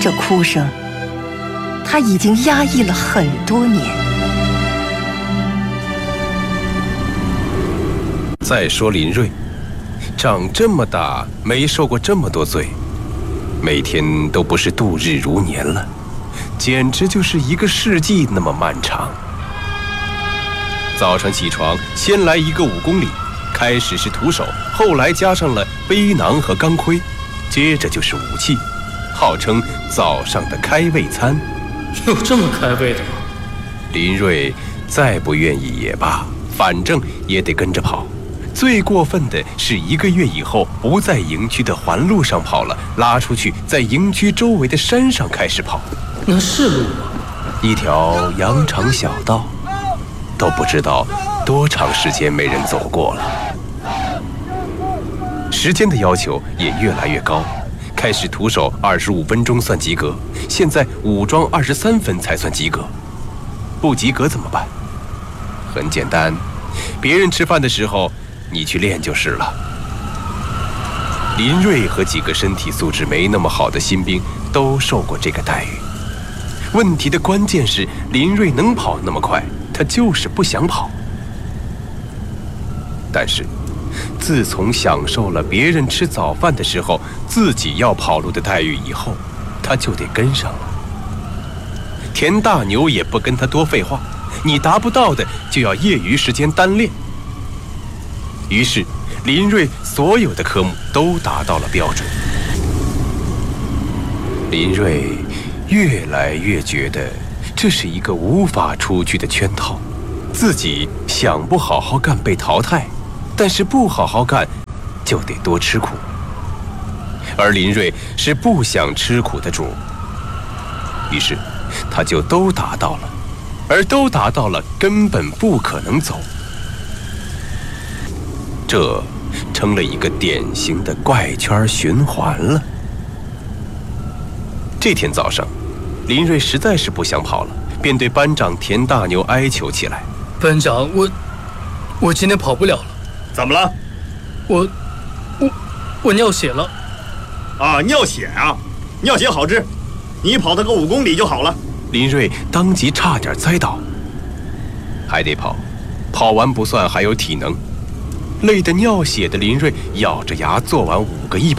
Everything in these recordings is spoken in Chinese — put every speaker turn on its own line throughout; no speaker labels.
这哭声，他已经压抑了很多年。
再说林瑞，长这么大没受过这么多罪，每天都不是度日如年了，简直就是一个世纪那么漫长。早上起床，先来一个5公里，开始是徒手，后来加上了背囊和钢盔，接着就是武器，号称早上的开胃餐。
有这么开胃的吗？
林瑞再不愿意也罢，反正也得跟着跑。最过分的是1个月以后不在营区的环路上跑了，拉出去在营区周围的山上开始跑。
那是路吗？
一条羊肠小道，都不知道多长时间没人走过了。时间的要求也越来越高，开始徒手25分钟算及格，现在武装23分才算及格。不及格怎么办？很简单，别人吃饭的时候你去练就是了。林瑞和几个身体素质没那么好的新兵都受过这个待遇。问题的关键是林瑞能跑那么快，他就是不想跑。但是自从享受了别人吃早饭的时候自己要跑路的待遇以后，他就得跟上了。田大牛也不跟他多废话，你达不到的就要业余时间单练。于是林瑞所有的科目都达到了标准。林瑞越来越觉得这是一个无法出去的圈套，自己想不好好干被淘汰，但是不好好干就得多吃苦。而林瑞是不想吃苦的主，于是他就都达到了，而都达到了根本不可能走。这成了一个典型的怪圈循环了。这天早上，林瑞实在是不想跑了，便对班长田大牛哀求起来：“
班长，我今天跑不了了。”“
怎么了？”“
我尿血了。”“
啊，尿血啊！尿血好治，你跑它个5公里就好了。”
林瑞当即差点栽倒。还得跑，跑完不算，还有体能。累得尿血的林瑞咬着牙做完5个100。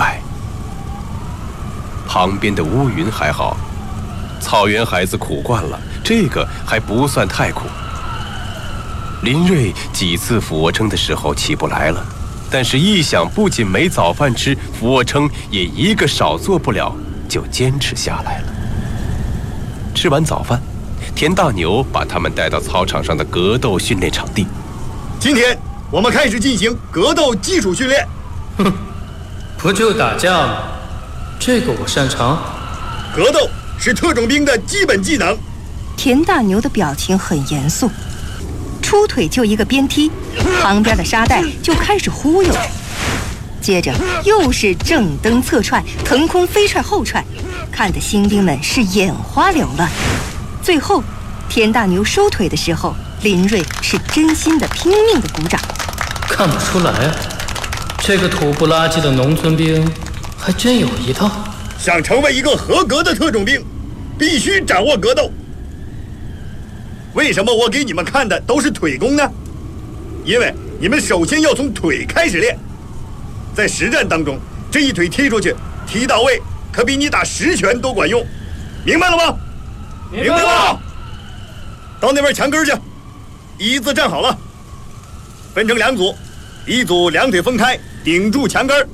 旁边的乌云还好，草原孩子苦惯了，这个还不算太苦。林瑞几次俯卧撑的时候起不来了，但是一想不仅没早饭吃，俯卧撑也一个少做不了，就坚持下来了。吃完早饭，田大牛把他们带到操场上的格斗训练场地。
今天我们开始进行格斗基础训练。
哼，不就打架吗？这个我擅长。
格斗是特种兵的基本技能。
田大牛的表情很严肃，出腿就一个鞭踢，旁边的沙袋就开始忽悠着，接着又是正蹬侧踹、腾空飞踹后踹，看得新兵们是眼花缭乱。最后田大牛收腿的时候，林瑞是真心的拼命的鼓掌。
看不出来啊，这个土不拉几的农村兵还真有一套。
想成为一个合格的特种兵，必须掌握格斗。为什么我给你们看的都是腿功呢？因为你们首先要从腿开始练。在实战当中，这一腿踢出去，踢到位，可比你打10拳都管用。明白了吗？
明白了。
到那边墙根去，一字站好了，分成2组，一组2腿分开，顶住墙根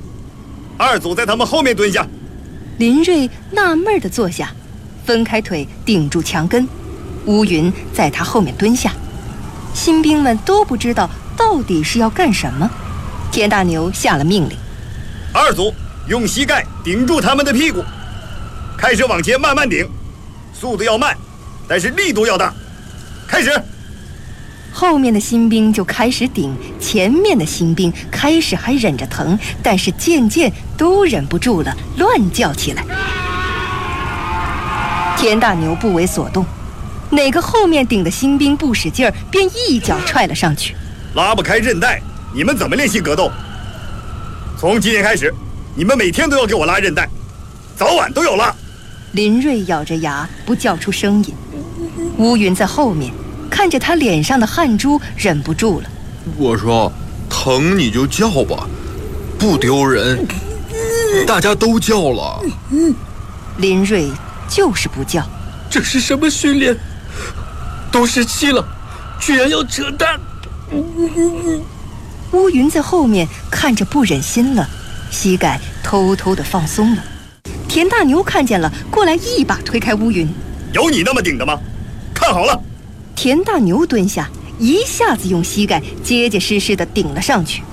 ；2组在他们后面蹲下。
林瑞纳闷地坐下，分开腿顶住墙根，乌云在他后面蹲下。新兵们都不知道到底是要干什么。田大牛下了命令
：2组用膝盖顶住他们的屁股，开始往前慢慢顶，速度要慢，但是力度要大。开始。
后面的新兵就开始顶，前面的新兵开始还忍着疼，但是渐渐都忍不住了，乱叫起来。田大牛不为所动，哪个后面顶的新兵不使劲儿，便一脚踹了上去。
拉不开韧带，你们怎么练习格斗？从今天开始，你们每天都要给我拉韧带，早晚都有拉。
林瑞咬着牙不叫出声音。乌云在后面看着他脸上的汗珠，忍不住了。
我说，疼你就叫吧，不丢人。大家都叫了。
林瑞就是不叫。
这是什么训练？都17了，居然要扯淡！
乌云在后面看着不忍心了，膝盖偷偷地放松了。田大牛看见了，过来一把推开乌云。
有你那么顶的吗？看好了！
田大牛蹲下，一下子用膝盖结结实实地顶了上去。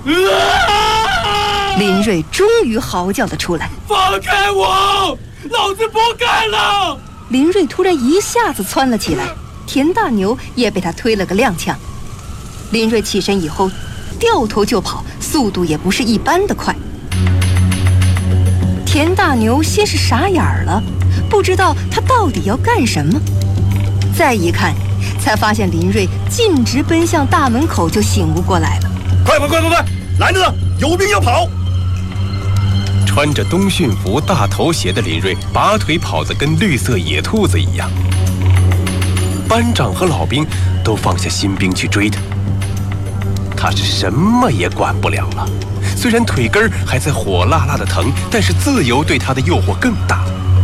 林瑞终于嚎叫了出来：“
放开我！老子不干了！”
林瑞突然一下子窜了起来，田大牛也被他推了个踉跄。林瑞起身以后，掉头就跑，速度也不是一般的快。田大牛先是傻眼了，不知道他到底要干什么。再一看，才发现林瑞径直奔向大门口，就醒悟过来了。
快！拦着呢，有兵要跑！
穿着冬训服、大头鞋的林瑞拔腿跑得跟绿色野兔子一样。班长和老兵都放下新兵去追他，他是什么也管不了了。虽然腿根还在火辣辣的疼，但是自由对他的诱惑更大。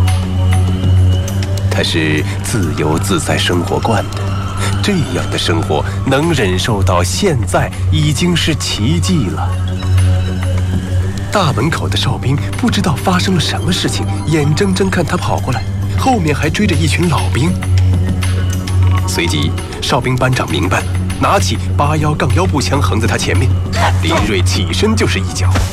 他是自由自在生活惯的，这样的生活能忍受到现在已经是奇迹了。大门口的哨兵不知道发生了什么事情，眼睁睁看他跑过来，后面还追着一群老兵。随即哨兵班长明白了，拿起81杠1步枪横在他前面，林瑞起身就是一脚。